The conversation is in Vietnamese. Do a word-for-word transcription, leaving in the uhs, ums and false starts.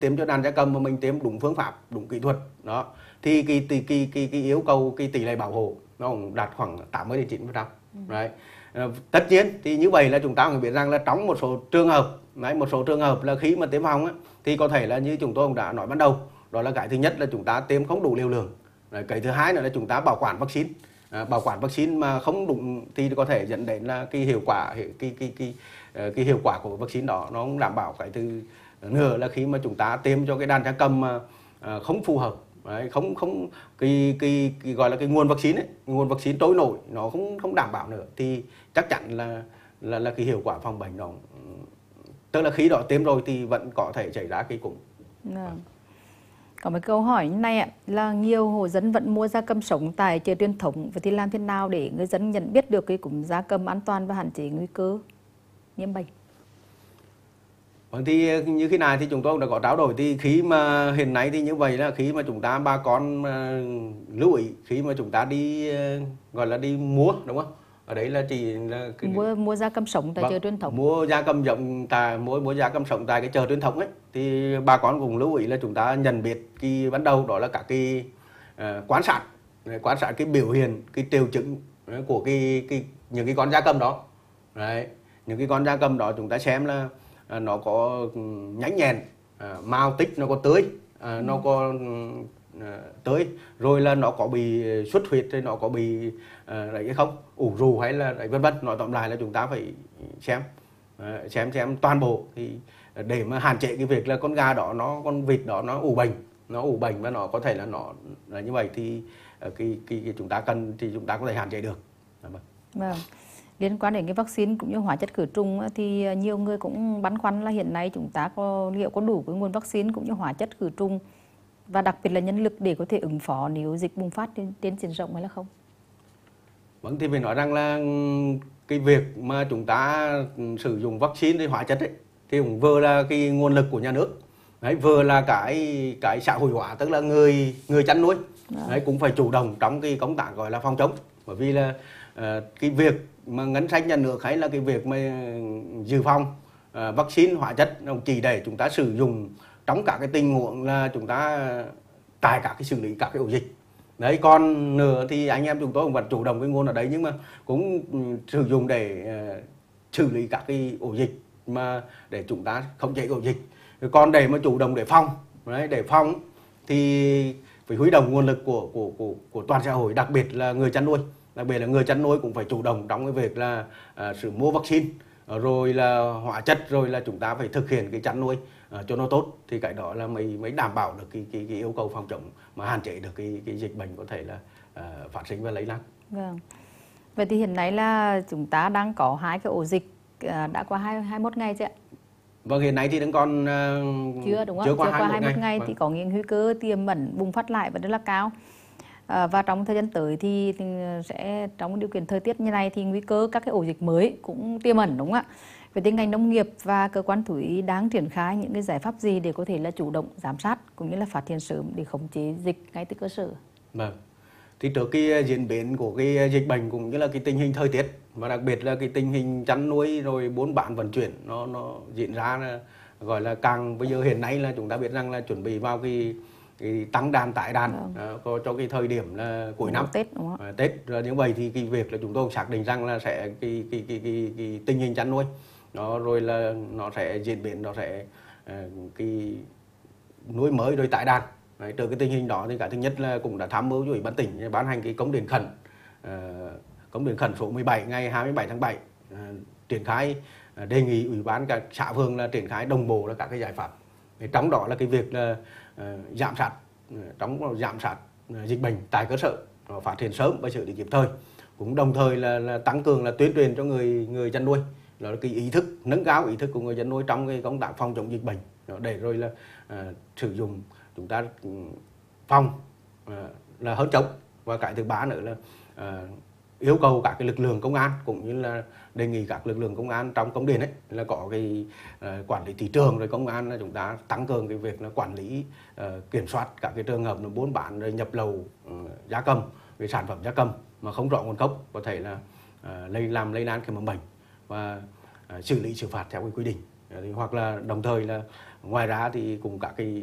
tiêm cho đàn gia cầm mà mình tiêm đúng phương pháp, đúng kỹ thuật đó, thì cái cái cái cái, cái yêu cầu cái tỷ lệ bảo hộ nó cũng đạt khoảng tám mươi đến chín mươi phần trăm. Đấy. Tất nhiên thì như vậy là chúng ta cũng biết rằng là trong một số trường hợp, đấy, một số trường hợp là khi mà tiêm phòng á, thì có thể là như chúng tôi cũng đã nói ban đầu, đó là cái thứ nhất là chúng ta tiêm không đủ liều lượng. Đấy, cái thứ hai nữa là chúng ta bảo quản vaccine. À, bảo quản vaccine mà không đúng thì có thể dẫn đến là cái hiệu quả cái cái cái cái, cái hiệu quả của vaccine đó nó không đảm bảo. Cái thứ nữa là khi mà chúng ta tiêm cho cái đàn gia cầm mà à, không phù hợp, đấy, không không cái, cái cái gọi là cái nguồn vaccine ấy, nguồn vaccine trôi nổi nó không không đảm bảo nữa thì chắc chắn là là là cái hiệu quả phòng bệnh nó, tức là khi đó tiêm rồi thì vẫn có thể xảy ra cái cúm. Vâng. Có một câu hỏi như này ạ, là nhiều hộ dân vẫn mua gia cầm sống tại chợ truyền thống, vậy thì làm thế nào để người dân nhận biết được cái cúm gia cầm an toàn và hạn chế nguy cơ nhiễm bệnh? Vâng, thì như thế này thì chúng tôi đã có trao đổi, thì khi mà hiện nay thì như vậy là khi mà chúng ta bà con uh, lưu ý khi mà chúng ta đi uh, gọi là đi mua, đúng không? Ở đấy là chỉ là cái... mua mua gia cầm sống tại vâng, chợ truyền thống. Mua gia cầm giống tại mua mua gia cầm sống tại cái chợ truyền thống ấy, thì bà con cũng lưu ý là chúng ta nhận biết cái ban đầu đó là các cái uh, quan sát quan sát cái biểu hiện, cái triệu chứng của cái cái những cái con gia cầm đó. Đấy, những cái con gia cầm đó chúng ta xem là À, nó có nhánh nhẹn, à, màu tích nó có tươi, à, ừ. nó có à, tươi, rồi là nó có bị xuất huyết, hay nó có bị à, đấy hay không, ủ rù hay là đấy vân vân. Nói tóm lại là chúng ta phải xem à, xem xem toàn bộ thì để mà hạn chế cái việc là con gà đó nó con vịt đó nó ủ bệnh, nó ủ bệnh và nó có thể là nó là như vậy thì cái, cái, cái chúng ta cần thì chúng ta có thể hạn chế được. Vâng. Liên quan đến cái vaccine cũng như hóa chất khử trùng thì nhiều người cũng băn khoăn là hiện nay chúng ta có liệu có đủ cái nguồn vaccine cũng như hóa chất khử trùng và đặc biệt là nhân lực để có thể ứng phó nếu dịch bùng phát trên, trên diện rộng hay là không? Vâng, thì phải nói rằng là cái việc mà chúng ta sử dụng vaccine hay hóa chất ấy, thì cũng vừa là cái nguồn lực của nhà nước, đấy, vừa là cái cái xã hội hóa, tức là người người chăn nuôi đấy cũng phải chủ động trong cái công tác gọi là phòng chống, bởi vì là uh, cái việc mà ngân sách nhà nước hay là cái việc mà dự phòng uh, vaccine hóa chất chỉ để chúng ta sử dụng trong các cái tình huống là chúng ta tại các cái xử lý các cái ổ dịch. Đấy, còn nữa thì anh em chúng tôi cũng vẫn chủ động cái nguồn ở đấy, nhưng mà cũng sử dụng để uh, xử lý các cái ổ dịch mà để chúng ta khống chế ổ dịch. Còn để mà chủ động để phòng, đấy, để phòng thì phải huy động nguồn lực của của của của toàn xã hội, đặc biệt là người chăn nuôi. Đặc biệt là người chăn nuôi cũng phải chủ động trong cái việc là uh, sử mua vaccine, rồi là hóa chất, rồi là chúng ta phải thực hiện cái chăn nuôi uh, cho nó tốt, thì cái đó là mới mới đảm bảo được cái cái, cái yêu cầu phòng chống mà hạn chế được cái cái dịch bệnh có thể là uh, phát sinh và lây lan. Vâng. Vậy thì hiện nay là chúng ta đang có hai cái ổ dịch uh, đã qua hai mươi mốt ngày chưa ạ? Vâng, hiện nay thì đang còn uh, chưa đúng không? Chưa qua, chưa qua hai mươi mốt ngày, ngày vâng. Thì có những nguy cơ tiềm ẩn bùng phát lại vẫn rất là cao. À, và trong thời gian tới thì, thì sẽ trong điều kiện thời tiết như này thì nguy cơ các cái ổ dịch mới cũng tiềm ẩn, đúng không ạ? Vậy thì ngành nông nghiệp và cơ quan thú y đang triển khai những cái giải pháp gì để có thể là chủ động giám sát cũng như là phát hiện sớm để khống chế dịch ngay từ cơ sở? Vâng. Thì trước cái diễn biến của cái dịch bệnh cũng như là cái tình hình thời tiết, và đặc biệt là cái tình hình chăn nuôi rồi buôn bán vận chuyển nó nó diễn ra là gọi là càng bây giờ hiện nay là chúng ta biết rằng là chuẩn bị vào cái, cái tăng đàn tái đàn vâng. uh, cho cái thời điểm là cuối năm Tết, đúng không? Uh, Tết rồi như vậy thì cái việc là chúng tôi xác định rằng là sẽ cái cái cái cái, cái tình hình chăn nuôi nó rồi là nó sẽ diễn biến, nó sẽ uh, cái nuôi mới rồi tái đàn. Đấy, từ cái tình hình đó thì cái thứ nhất là cũng đã tham mưu cho Ủy ban tỉnh ban hành cái công điện khẩn, uh, công điện khẩn số mười bảy ngày hai mươi bảy tháng bảy, uh, triển khai uh, đề nghị Ủy ban các xã phường là triển khai đồng bộ là các cái giải pháp. Thì trong đó là cái việc là uh, giảm sát, uh, trong giảm sát uh, dịch bệnh tại cơ sở, uh, phát hiện sớm và xử lý kịp thời, cũng đồng thời là, là tăng cường là tuyên truyền cho người người chăn nuôi là cái ý thức, nâng cao ý thức của người chăn nuôi trong cái công tác phòng chống dịch bệnh, để rồi là uh, sử dụng chúng ta phòng uh, là hơn chống. Và cái thứ ba nữa là uh, yêu cầu các cái lực lượng công an cũng như là đề nghị các lực lượng công an trong công điện ấy là có cái uh, quản lý thị trường, rồi công an là chúng ta tăng cường cái việc là quản lý, uh, kiểm soát các cái trường hợp là buôn bán rồi nhập lậu uh, gia cầm, cái sản phẩm gia cầm mà không rõ nguồn gốc, có thể là uh, lây làm lây lan cái mầm bệnh, và uh, xử lý xử phạt theo cái quy định. Uh, hoặc là đồng thời là Ngoài ra thì cũng các cái